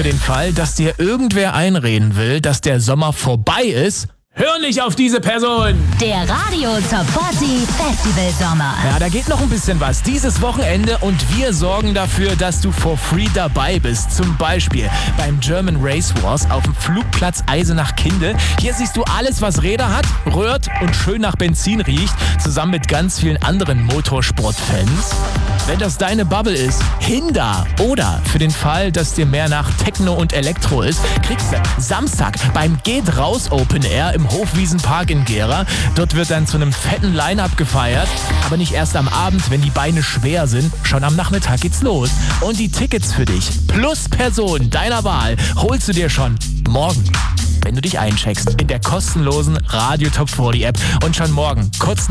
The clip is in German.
für den Fall, dass dir irgendwer einreden will, dass der Sommer vorbei ist, hör nicht auf diese Person! Der Radio Top 40 Festival Sommer. Ja, da geht noch ein bisschen was dieses Wochenende und wir sorgen dafür, dass du for free dabei bist. Zum Beispiel beim German Race Wars auf dem Flugplatz Eisenach-Kinde. Hier siehst du alles, was Räder hat, rührt und schön nach Benzin riecht, zusammen mit ganz vielen anderen Motorsportfans. Wenn das deine Bubble ist, hin da! Oder für den Fall, dass dir mehr nach Techno und Elektro ist, kriegst du Samstag beim Geht Raus Open Air im Hofwiesenpark in Gera. Dort wird dann zu einem fetten Line-Up gefeiert, aber nicht erst am Abend, wenn die Beine schwer sind. Schon am Nachmittag geht's los. Und die Tickets für dich plus Person deiner Wahl holst du dir schon morgen, wenn du dich eincheckst in der kostenlosen Radio Top 40 App. Und schon morgen, kurz